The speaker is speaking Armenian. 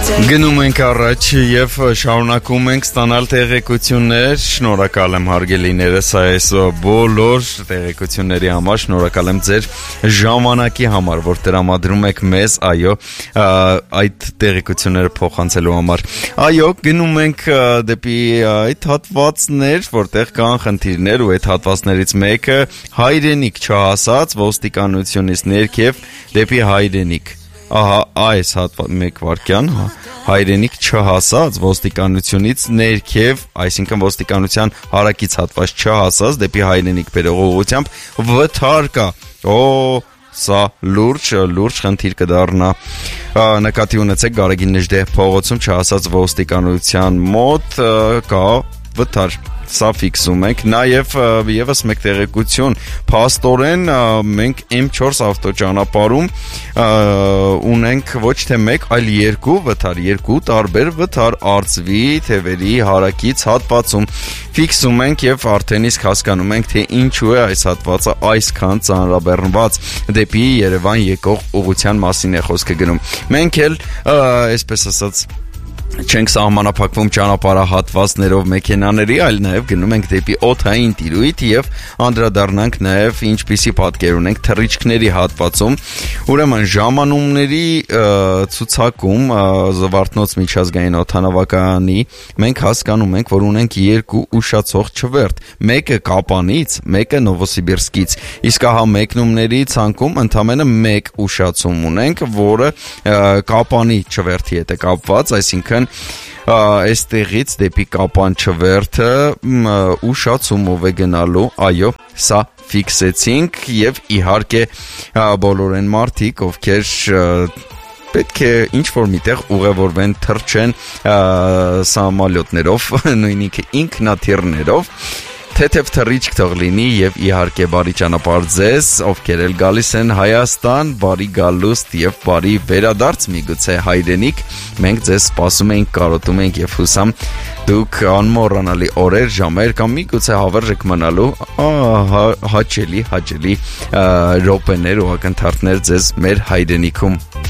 Գնում ենք առաջ եւ շարունակում ենք ստանալ տեղեկություններ, շնորհակալ եմ հարգելիներս այս բոլոր տեղեկությունների համար, շնորհակալ եմ ձեր ժամանակի համար, որ տրամադրում եք մեզ, այո, այդ տեղեկությունները փոխանցելու համար։ Այո, գնում ենք դեպի այդ հատվածներ, որտեղ կան խնդիրներ ու այդ հատվածներից մեկը հայրենիք չհասած ոստիկանությունից ներքև դեպի հայրենիք։ Ահա այս մեկ վարքյան հայրենիք չհասած ոստիկանությունից ներքև, այսինքն ոստիկանության հարակից հատված չհասած դեպի հայրենիք բերող ուղղությամբ վթար կա։ Սա լուրջ խնդիր կդառնա։ Նկատի ունեցեք Գարեգին Նժդեհ փողոցում չհասած ոստիկանության մոտ կա վթար։ Սա ֆիքսում ենք, նաև եւս մեկ տեղեկություն, փաստորեն մենք M4 ավտոճանապարհում ունենք ոչ թե մեկ, այլ երկու տարբեր վթար Արծվի թևերի հարակից հատվածում ֆիքսում ենք եւ արդեն իսկ հասկանում ենք, թե ինչու է այս հատվածը այսքան ծանրաբեռնված դեպի Երևան եկող ուղղության մասին է խոսքը գնում։ Մենք էլ այսպես ասած չենք սահմանափակվում ճանապարհահատվածներով մեքենաների, այլ նաև գնում ենք դեպի օդային տիրույթ եւ անդրադառնանք նաև ինչպիսի պատկեր ունենք թռիչքների հատվածում։ Ուրեմն ժամանումների ցուցակում Զվարթնոց միջազգային օդանավակայանի մենք հասկանում ենք, որ ունենք երկու ուշացող չվերթ, մեկը Կապանից, մեկը Նովոսիբիրսկից։ Իսկ ահա մեկնումների ցանկում ընդամենը մեկ ուշացում ունենք, որը Կապանի չվերթի հետ է կապված, այսինքն այստեղից դեպի Կապան չվերթը ուշացումով է գնալու, այո, սա ֆիքսեցինք եւ իհարկե բոլոր այն մարդիկ, ովքեր պետք է ինչ-որ միտեղ ուղևորվեն, թռչեն սամոլյոտներով, նույնիսկ ինքնաթիռներով, թեթև թռիչք թող լինի եւ իհարկե բարի ճանապարհ ձեզ, ովքեր էլ գալիս են Հայաստան, բարի գալուստ եւ բարի վերադարձ միգուցե հայրենիք։ Մենք ձեզ սպասում ենք, կարոտում ենք եւ հուսամ դուք անմոռանալի օրեր, ժամեր կամ միգուցե հավերժ եք մնալու հաճելի րոպեներ ու ակնթարթներ ձեզ մեր հայրենիքում։